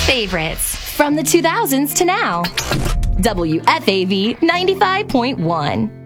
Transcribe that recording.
favorites from the 2000s to now. WFAV 95.1.